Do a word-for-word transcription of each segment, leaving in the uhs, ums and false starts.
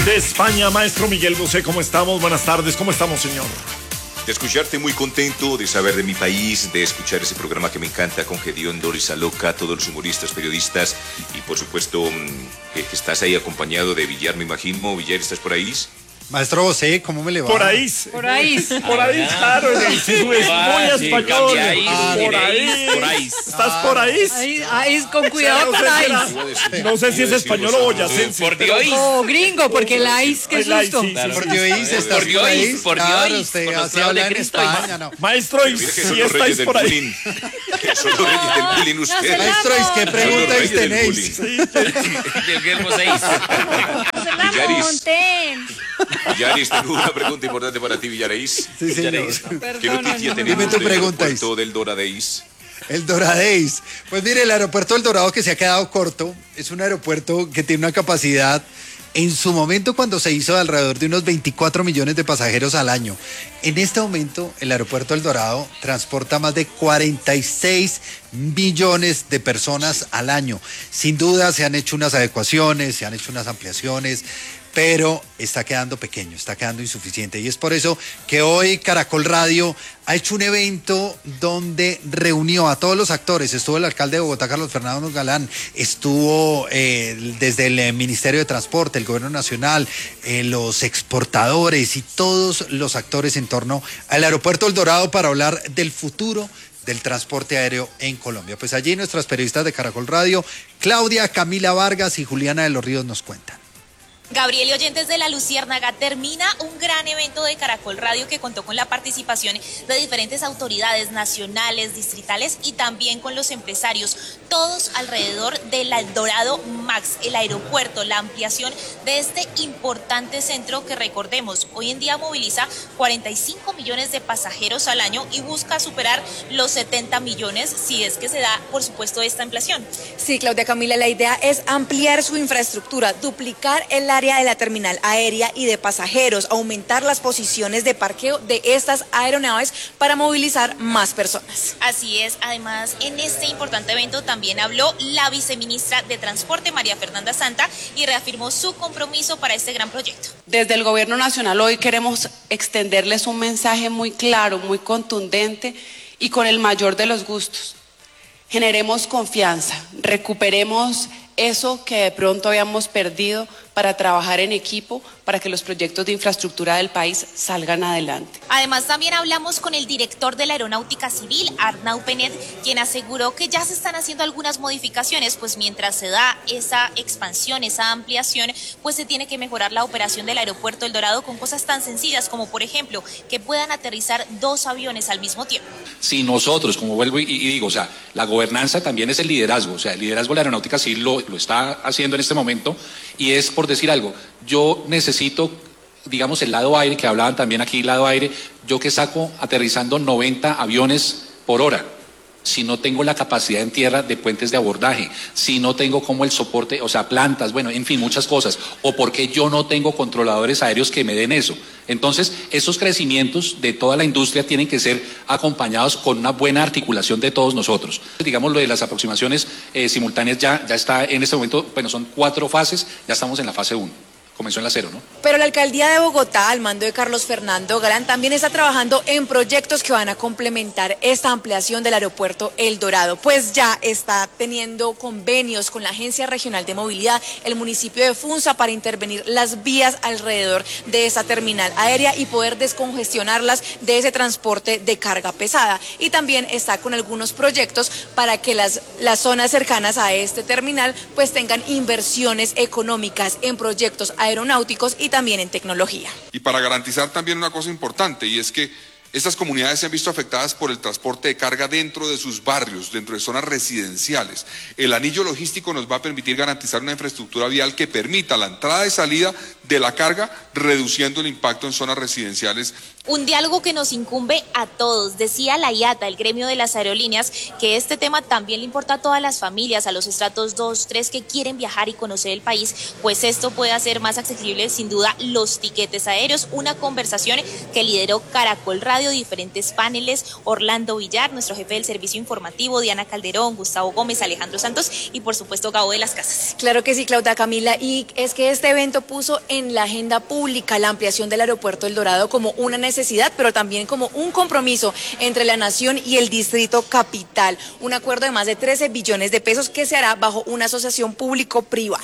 Desde España, maestro Miguel Bosé, ¿cómo estamos? Buenas tardes, ¿cómo estamos, señor? De escucharte muy contento, de saber de mi país, de escuchar ese programa que me encanta con Gedeón, Doris Aloca, todos los humoristas, periodistas y por supuesto que estás ahí acompañado de Villar, me imagino. Villar, ¿estás por ahí? Maestro José, ¿cómo me le va? Por ahí. Por ahí. Por ahí, claro. Sí, es muy español. Por ahí. Por ahí. ¿Estás por ahí? Ahí, ahí con cuidado no con sé ahí. si era, no sé si es español o boyacense. Por Dios. O gringo, porque el ice, qué susto. Sí, sí, Por Dios, estás Por Dios, por ahí. por Dios, Claro, usted por los así clavos habla de en Cristo. España, ¿no? Maestro, ¿y Mira que si son los reyes estáis del por ahí? bullying. Que son los reyes del bullying ustedes. Maestro, ¿y qué preguntas reyes del tenéis? Villaris. Villaris, tengo una pregunta importante para ti, Villaris. Sí, señor. ¿Qué noticia tenemos Dime tu del pregunta, aeropuerto del Doradeis? El Doradeis. Pues mire, el aeropuerto del Dorado, que se ha quedado corto, es un aeropuerto que tiene una capacidad, en su momento cuando se hizo, de alrededor de unos veinticuatro millones de pasajeros al año. En este momento, el aeropuerto del Dorado transporta más de cuarenta y seis millones de personas al año. Sin duda se han hecho unas adecuaciones, se han hecho unas ampliaciones, pero está quedando pequeño, está quedando insuficiente. Y es por eso que hoy Caracol Radio ha hecho un evento donde reunió a todos los actores. Estuvo el alcalde de Bogotá, Carlos Fernando Galán, estuvo eh, desde el Ministerio de Transporte, el Gobierno Nacional, eh, los exportadores y todos los actores en torno al aeropuerto El Dorado para hablar del futuro del transporte aéreo en Colombia. Pues allí nuestras periodistas de Caracol Radio, Claudia, Camila Vargas y Juliana de los Ríos nos cuentan. Gabriel y oyentes de La Luciérnaga, termina un gran evento de Caracol Radio que contó con la participación de diferentes autoridades nacionales, distritales y también con los empresarios, todos alrededor del El Dorado Max, el aeropuerto, la ampliación de este importante centro que, recordemos, hoy en día moviliza cuarenta y cinco millones de pasajeros al año y busca superar los setenta millones si es que se da, por supuesto, esta ampliación. Sí, Claudia Camila, la idea es ampliar su infraestructura, duplicar el área de la terminal aérea y de pasajeros, aumentar las posiciones de parqueo de estas aeronaves para movilizar más personas. Así es, además en este importante evento también habló la viceministra de Transporte, María Fernanda Santa, y reafirmó su compromiso para este gran proyecto. Desde el Gobierno Nacional hoy queremos extenderles un mensaje muy claro, muy contundente y con el mayor de los gustos. Generemos confianza, recuperemos eso que de pronto habíamos perdido para trabajar en equipo, para que los proyectos de infraestructura del país salgan adelante. Además, también hablamos con el director de la Aeronáutica Civil, Arnau Penet, quien aseguró que ya se están haciendo algunas modificaciones, pues mientras se da esa expansión, esa ampliación, pues se tiene que mejorar la operación del aeropuerto El Dorado con cosas tan sencillas como, por ejemplo, que puedan aterrizar dos aviones al mismo tiempo. Si nosotros, como vuelvo y, y digo, o sea, la gobernanza también es el liderazgo, o sea, el liderazgo de la Aeronáutica Civil lo, lo está haciendo en este momento, y es por decir algo, yo necesito, digamos, el lado aire, que hablaban también aquí, lado aire, yo que saco aterrizando noventa aviones por hora, si no tengo la capacidad en tierra de puentes de abordaje, si no tengo como el soporte, o sea, plantas, bueno, en fin, muchas cosas, o porque yo no tengo controladores aéreos que me den eso. Entonces, esos crecimientos de toda la industria tienen que ser acompañados con una buena articulación de todos nosotros. Digamos, lo de las aproximaciones eh, simultáneas ya, ya está en este momento, bueno, son cuatro fases, ya estamos en la fase uno. Comenzó en la cero, ¿no? Pero la alcaldía de Bogotá, al mando de Carlos Fernando Galán, también está trabajando en proyectos que van a complementar esta ampliación del aeropuerto El Dorado, pues ya está teniendo convenios con la Agencia Regional de Movilidad, el municipio de Funza, para intervenir las vías alrededor de esa terminal aérea y poder descongestionarlas de ese transporte de carga pesada. Y también está con algunos proyectos para que las, las zonas cercanas a este terminal pues tengan inversiones económicas en proyectos aéreos aeronáuticos y también en tecnología. Y para garantizar también una cosa importante, y es que estas comunidades se han visto afectadas por el transporte de carga dentro de sus barrios, dentro de zonas residenciales. El anillo logístico nos va a permitir garantizar una infraestructura vial que permita la entrada y salida de la carga, reduciendo el impacto en zonas residenciales. Un diálogo que nos incumbe a todos. Decía la I A T A, el gremio de las aerolíneas, que este tema también le importa a todas las familias, a los estratos dos, tres que quieren viajar y conocer el país, pues esto puede hacer más accesible sin duda los tiquetes aéreos. Una conversación que lideró Caracol Radio, diferentes paneles, Orlando Villar, nuestro jefe del servicio informativo, Diana Calderón, Gustavo Gómez, Alejandro Santos y por supuesto Gabo de las Casas. Claro que sí, Claudia Camila, y es que este evento puso en en la agenda pública la ampliación del aeropuerto El Dorado como una necesidad, pero también como un compromiso entre la nación y el distrito capital. Un acuerdo de más de trece billones de pesos que se hará bajo una asociación público-privada.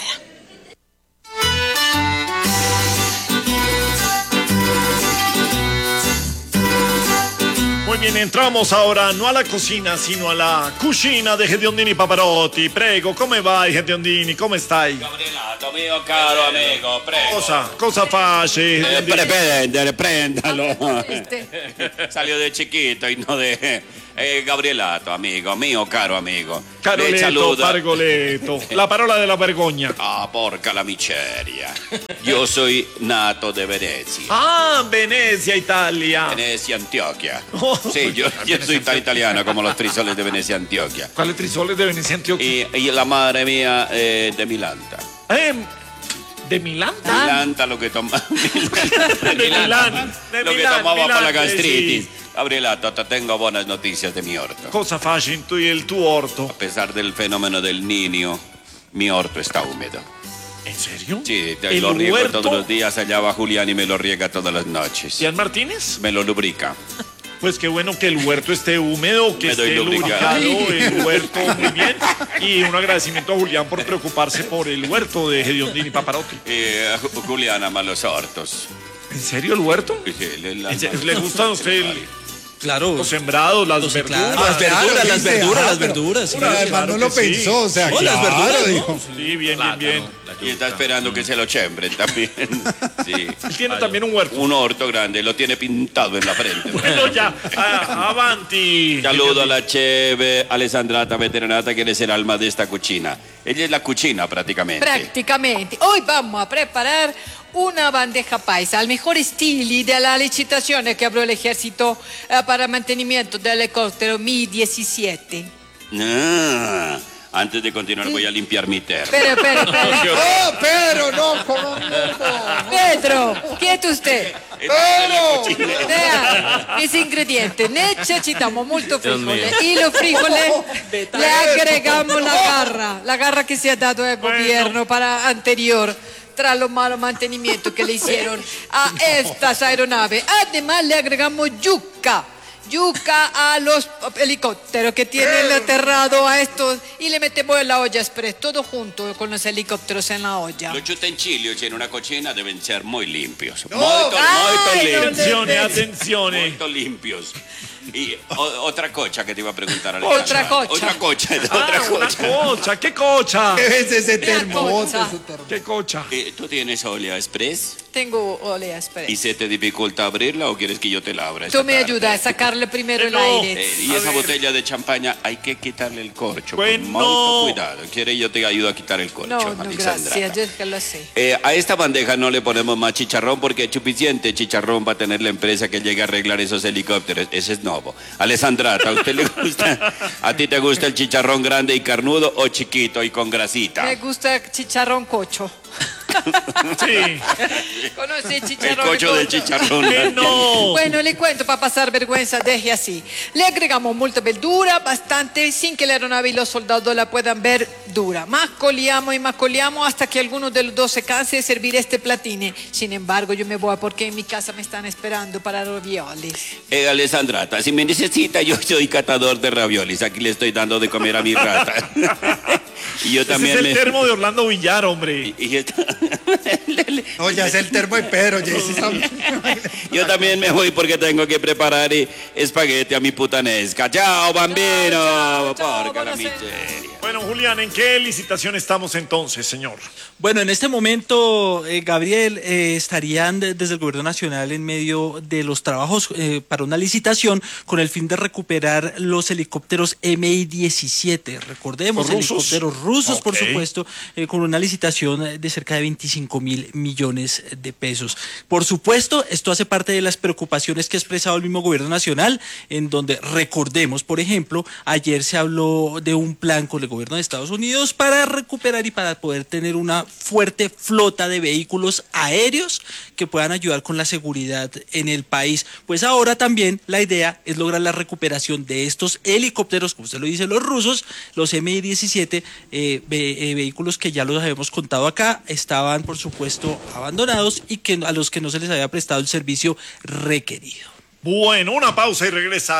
Muy bien, entramos ahora no a la cocina, sino a la cucina de Gediondini Paparotti. Prego, come vai Gediondini? Come stai? Gabrielato, mio caro amico, prego. Cosa? Cosa face? Eh, prendere, préndalo. Este. Salió de chiquito y no de... Eh, Gabrielato, amigo, mio caro amigo. Le Caroletto, saluda. Pargoletto, la parola della vergogna. Ah, porca la miseria. Yo soy nato de Venecia. Ah, Venezia, Italia. Venecia, Antioquia. Oh. Sí, yo, yo soy tan italiano como los frisoles de Venecia, Antioquia. ¿Cuáles frisoles de Venecia, Antioquia? Y, y la madre mía eh, de Milanta. Eh, ¿De Milán? Milanta lo que tomaba. De Milán. De Lo que Milán, tomaba Milán, para la eh, gastritis. sí. Gabrielato, te tengo buenas noticias de mi orto. Cosa faccio in tu, il tuo orto? A pesar del fenómeno del niño, mi orto está húmedo. ¿En serio? Sí, te ¿El lo riego huerto? todos los días. Allá va Julián y me lo riega todas las noches. ¿Ian Martínez? Me lo lubrica. Pues qué bueno que el huerto esté húmedo, que Me doy esté lubricado. lubricado, el huerto muy bien. Y un agradecimiento a Julián por preocuparse por el huerto de Gediondini Paparotti. Eh, Ju- Julián ama los hortos. ¿En serio el huerto? Sí, le, la- ¿En serio? ¿Le gustan a usted el- Claro. los sembrados, las Entonces, verduras? claro, las verduras, claro, las dice, verduras, ah, las pero- verduras. sí, Pero además claro no lo que sí. pensó, o sea, No, las claro, verduras, ¿no? dijo. Sí, bien, bien, bien. Y está esperando que se lo chembren también. Sí. Él tiene también un huerto. Un orto grande, lo tiene pintado en la frente. Bueno, ya, ah, avanti. Saludo a la cheve Alessandrata Veteranata, que es el alma de esta cucina. Ella es la cucina prácticamente. Prácticamente. Hoy vamos a preparar una bandeja paisa al mejor estilo de la licitación que abrió el ejército eh, para mantenimiento del helicóptero Mi diecisiete. Ah, antes de continuar voy a limpiar mi termo. Espera, espera, espera. ¡Oh, Pedro, no! ¿Cómo no? Pedro, quieto usted. ¡Pedro! Vea, mis ingredientes. Necesitamos mucho frijoles. Y los frijoles le agregamos la garra. La garra que se ha dado al gobierno para anterior. Tras los malos mantenimientos que le hicieron a estas aeronaves. Además le agregamos yuca. Yuca a los helicópteros que tienen aterrado a estos y le metemos en la olla express, todo junto con los helicópteros en la olla. Los utensilios en una cocina deben ser muy limpios. No. Molto, Ay, molto no limpios. Attenzione, attenzione. Molto limpios. Y o- otra cocha que te iba a preguntar. Otra Alejandra. cocha. Otra cocha, Ah, otra una cocha. cocha, ¿qué cocha? ¿Qué es ese La termo? concha. Ese termo. ¿Qué cocha? Eh, ¿Tú tienes olea express? Tengo olea express. ¿Y se te dificulta abrirla o quieres que yo te la abra? esta Tú me tarde? ayudas a sacarle primero el No. aire. Eh, y A esa ver. botella de champaña hay que quitarle el corcho. Bueno. Con mucho cuidado. ¿Quieres yo te ayudo a quitar el corcho? No, no, Alexandra? gracias, yo es que lo sé. Eh, a esta bandeja no le ponemos más chicharrón porque es suficiente chicharrón va a tener la empresa que llegue a arreglar esos helicópteros. Ese es nuevo. Alessandrata, ¿a usted le gusta? ¿A ti te gusta el chicharrón grande y carnudo o chiquito y con grasita? Me gusta chicharrón cocho. Sí. ¿Conoce el El chicharrón? cocho del chicharrón. Que no. Bueno, le cuento para pasar vergüenza, deje así. Le agregamos mucha verdura, bastante, sin que la aeronave y los soldados la puedan ver dura. Mascoliamos y mascoliamos hasta que alguno de los dos se canse de servir este platine. Sin embargo, yo me voy porque en mi casa me están esperando para raviolis. Eh, Alessandrata, si me necesita, yo soy catador de raviolis. Aquí le estoy dando de comer a mi rata. Y yo Ese también es el me... termo de Orlando Villar, hombre. y- y esta- No, ya es el termo de Pedro, ya es esa- Yo también me voy porque tengo que preparar eh, espagueti a mi putanesca. Chao, bambino. Chao, chao, Porca la buonasera. miseria. Bueno, Julián, ¿en qué licitación estamos entonces, señor? Bueno, en este momento, eh, Gabriel, eh, estarían de- desde el Gobierno Nacional en medio de los trabajos eh, para una licitación con el fin de recuperar los helicópteros M I diecisiete. Recordemos, ¿Rusos? helicópteros rusos, por Ok. supuesto, eh, con una licitación de cerca de veinticinco mil millones de pesos. Por supuesto, esto hace parte de las preocupaciones que ha expresado el mismo Gobierno Nacional, en donde recordemos, por ejemplo, ayer se habló de un plan con el Gobierno de Estados Unidos para recuperar y para poder tener una fuerte flota de vehículos aéreos que puedan ayudar con la seguridad en el país. Pues ahora también la idea es lograr la recuperación de estos helicópteros, como usted lo dice, los rusos, los M I diecisiete, eh, ve, eh, vehículos que ya los habíamos contado acá, estaban por supuesto abandonados y que a los que no se les había prestado el servicio requerido. Bueno, una pausa y regresa.